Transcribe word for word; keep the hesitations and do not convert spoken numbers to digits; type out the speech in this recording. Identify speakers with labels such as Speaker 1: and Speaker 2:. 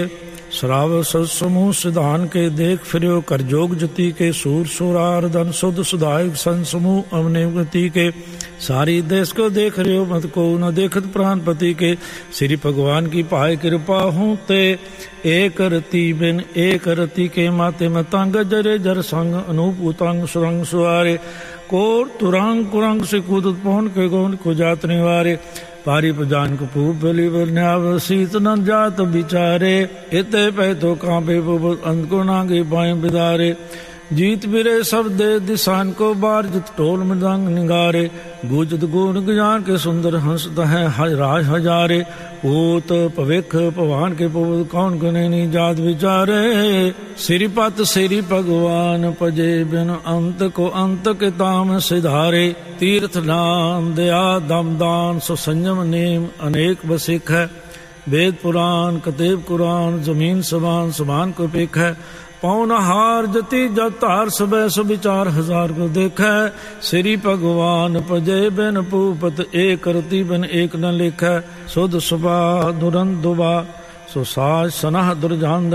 Speaker 1: श्राव समूह सिधान के देख फिरो कर जोग जति के सूर सुरार धन शुद्ध सुधायक सन समूह अवने गति के सारी देश को देख रहे मत को न देखत प्राणपति के श्री भगवान की पाए कृपा हूँ ते एक रति बिन एक रति के माते में तंग जरे जर संग अनूप उतंग सुरंग सुआरे कोर तुरंग कुरंग से कूदत पहुन के गौन को जात निवारे पारी पजान को पूप बलि बन्याव शीत न जात बिचारे इते पै तो कांपे अंत को नागे बाएं बिदारे जीत बिरे सब दे दिसान को बार जित टोल मृदंग निगारे गूजत गुण ज्ञान के सुंदर हंसत है राज हजारे पूत पविख पवान के पुत कौन गुने नी जात विचारे श्रीपत श्री भगवान पजे बिन अंत को अंत के ताम सिधारे तीर्थ नाम दया दम दान सो संयम नेम अनेक बसिख है वेद पुराण कतेब कुरान जमीन समान समान को पेख है पौन हार जति जत हार सब सुविचार हजार को देखै श्री भगवान पजे बिन पूपत एक रति बिन एक न लिखै सुध सुबा दुरंत दुबा सो साज सनह दुर्जान